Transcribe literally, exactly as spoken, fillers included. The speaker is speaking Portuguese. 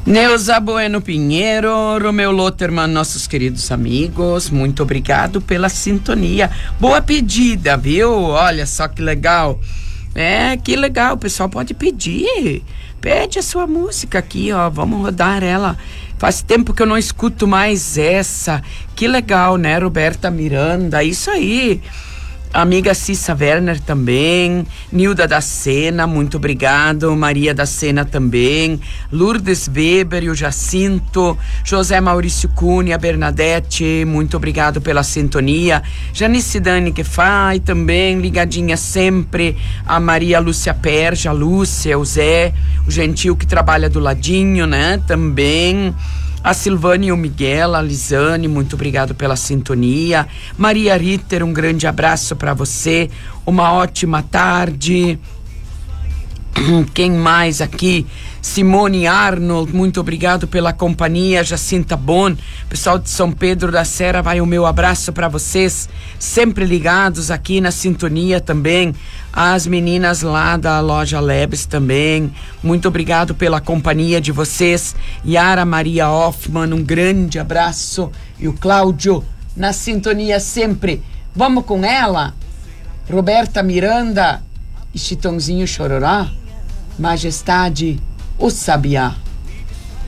Neuza Bueno Pinheiro, Romeu Lotterman, nossos queridos amigos, muito obrigado pela sintonia. Boa pedida, viu? Olha só que legal. É, que legal, o pessoal pode pedir. Pede a sua música aqui, ó, vamos rodar ela. Faz tempo que eu não escuto mais essa. Que legal, né, Roberta Miranda? Isso aí. Amiga Cissa Werner também, Nilda da Sena, muito obrigado, Maria da Sena também, Lourdes Weber e o Jacinto, José Maurício Cunha, Bernadette, muito obrigado pela sintonia, Janice Dani que faz também, ligadinha sempre, a Maria Lúcia Perja, a Lúcia, o Zé, o Gentil que trabalha do ladinho, né, também... A Silvane e o Miguel, a Lisane, muito obrigado pela sintonia. Maria Ritter, um grande abraço para você. Uma ótima tarde. Quem mais aqui? Simone Arnold, muito obrigado pela companhia. Jacinta Bon, pessoal de São Pedro da Serra, vai o meu abraço para vocês, sempre ligados aqui na sintonia também. As meninas lá da loja Lebes também, muito obrigado pela companhia de vocês. Yara Maria Hoffman, um grande abraço. E o Cláudio na sintonia sempre. Vamos com ela? Roberta Miranda e Chitãozinho Chororó, Majestade, o Sabiá.